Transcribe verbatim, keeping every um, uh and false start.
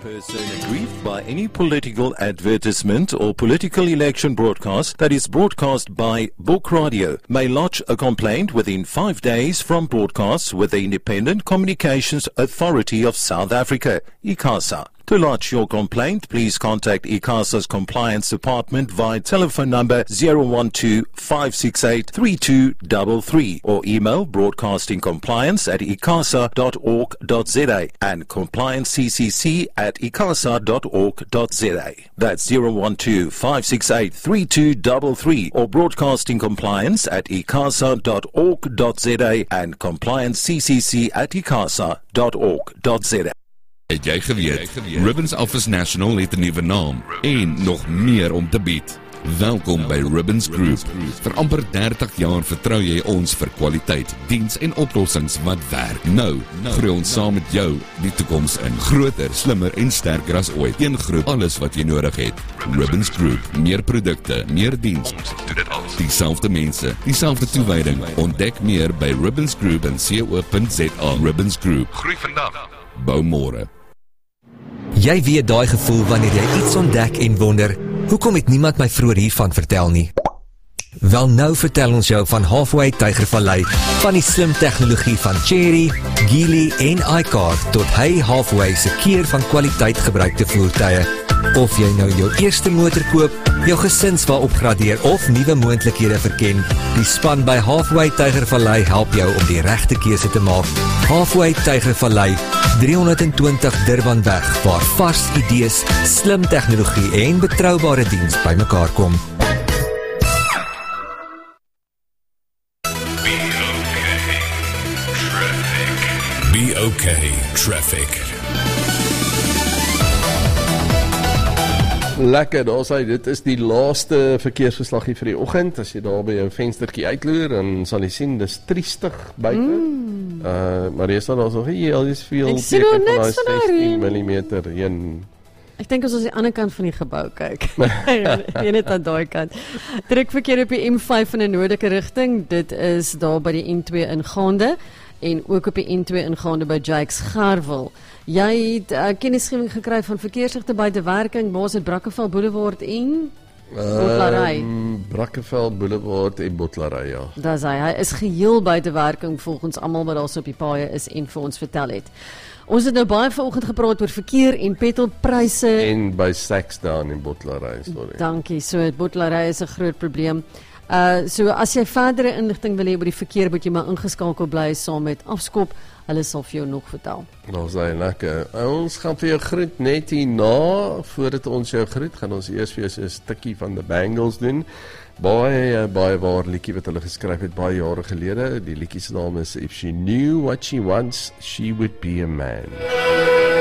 person aggrieved by any political advertisement or political election broadcast that is broadcast by Book Radio may lodge a complaint within five days from broadcasts with the Independent Communications Authority of South Africa, ICASA. To lodge your complaint, please contact ICASA's Compliance Department via telephone number zero one two, five six eight, three two three three or email broadcastingcompliance at icasa dot org dot za and compliancecc at icasa dot org dot za. That's zero one two, five six eight, three two three three or broadcastingcompliance at icasa dot org dot za and compliancecc at icasa dot org dot za. Het jy geweet, Ribbons Office National het 'n nuwe naam en nog meer om te bied. Welkom by Ribbons Group. Vir amper dertig jaar vertrou jy ons vir kwaliteit, diens en oplossings wat werk. Nou, groei ons saam met jou die toekoms in. Groter, slimmer en sterker as ooit. Een groep, alles wat jy nodig het. Ribbons Group, meer produkte, meer diens. Dieselfde mense, dieselfde toewyding. Ontdek meer by ribbons group dot co dot za. Ribbons Group. Groei vandag. Bou môre. Jy weet daai gevoel wanneer jy iets ontdek en wonder, hoekom het niemand my vroeër hiervan vertel nie? Wel nou vertel ons jou van Halfway Tygervallei, van die slim tegnologie van Chery, Geely en iCar tot hy Halfway se keer van kwaliteit gebruikte voertuie. Of jy nou jou eerste motor koop, jou gesinswa opgradeer of nuwe moontlikhede verken, die span by Halfway Tygervallei help jou om die regte keuse te maak. Halfway Tygervallei, drie twintig Durbanweg, waar vars idees, slim tegnologie en betroubare diens bymekaar kom. Be okay, traffic. Lekker, daar sê, dit is die laaste verkeersverslaggie vir die oggend. As jy daar by jou venstertjie uitloer, dan sal jy sien, dis triestig buite. Mm. Uh, maar jy sal daar so, hey, al is veel ek sien nou net van sestien millimeter heen. Ek dink ons is aan die ander kant van die gebou kyk. Jy net aan daai kant. Druk verkeer op die M vyf in 'n noordelike rigting. Dit is daar by die N twee ingaande en ook op die N twee ingaande by Jakes Gerwel. Jy het uh, kennisgewing gekry van verkeersligte buite werking, maar is dit Brakkeval Boulevard en Botlarij. Um, Brakkeval Boulevard en Botlarij, ja. Daar is hy. Hy is geheel buite werking volgens almal wat daar so op die paaie is en vir ons vertel het. Ons het nou baie vanoggend gepraat oor verkeer en petrolpryse. En by Saxdown en Botlarij, sorry. Dankie. So Botlarij is 'n groot probleem. Uh, so as jy verdere inligting wil hê oor die verkeer, moet jy maar ingeskakel bly saam met Afskop. Hulle sal vir jou nog vertel. Nou sê lekker. Ons gaan vir jou groet net hierna. Voordat ons jou groet, gaan ons eers vir jou so 'n stukkie van The Bangles doen. Baie, baie waar liedjie wat hulle geskryf het baie jare gelede. Die liedjie se naam is If She Knew What She Wants, She Would Be a Man.